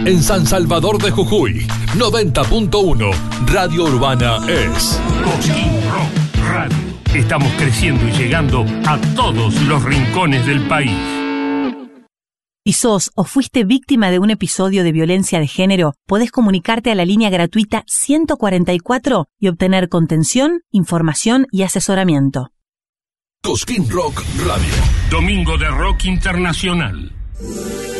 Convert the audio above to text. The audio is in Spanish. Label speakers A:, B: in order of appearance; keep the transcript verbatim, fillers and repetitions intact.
A: En San Salvador de Jujuy, noventa punto uno, Radio Urbana es
B: Cosquín Rock Radio. Estamos creciendo y llegando a todos los rincones del país.
C: Si sos o fuiste víctima de un episodio de violencia de género, podés comunicarte a la línea gratuita ciento cuarenta y cuatro y obtener contención, información y asesoramiento.
A: Cosquín Rock Radio.
B: Domingo de Rock Internacional.